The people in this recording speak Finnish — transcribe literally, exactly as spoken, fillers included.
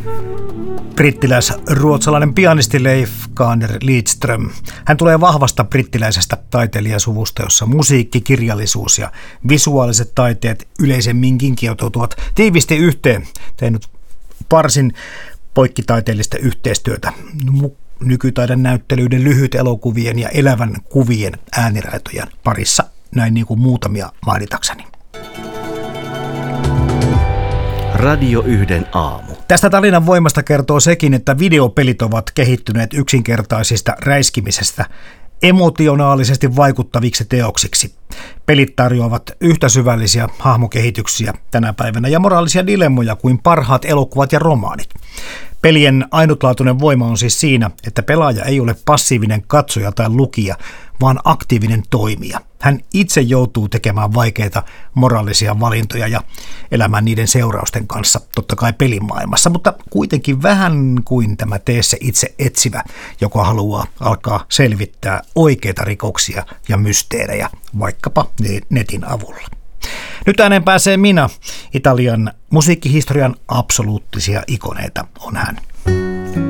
Brittiläis-ruotsalainen pianisti Leif Kaner Lidström. Hän tulee vahvasta brittiläisestä taiteilijasuvusta, jossa musiikki, kirjallisuus ja visuaaliset taiteet yleisemminkin kietoutuvat tiivisti yhteen. Tehnyt varsin poikkitaiteellista yhteistyötä nykytaiden näyttelyiden, lyhyt elokuvien ja elävän kuvien ääniraitojen parissa, näin niin kuin muutamia mainitakseni. Radio yhden aamu. Tästä tarinan voimasta kertoo sekin, että videopelit ovat kehittyneet yksinkertaisista räiskimisestä emotionaalisesti vaikuttaviksi teoksiksi. Pelit tarjoavat yhtä syvällisiä hahmokehityksiä tänä päivänä ja moraalisia dilemmoja kuin parhaat elokuvat ja romaanit. Pelien ainutlaatuinen voima on siis siinä, että pelaaja ei ole passiivinen katsoja tai lukija, vaan aktiivinen toimija. Hän itse joutuu tekemään vaikeita moraalisia valintoja ja elämään niiden seurausten kanssa, totta kai pelimaailmassa, mutta kuitenkin vähän kuin tämä tee se itse etsivä, joka haluaa alkaa selvittää oikeita rikoksia ja mysteerejä, vaikkapa netin avulla. Nyt ääneen pääsee minä, Italian musiikkihistorian absoluuttisia ikoneita on hän.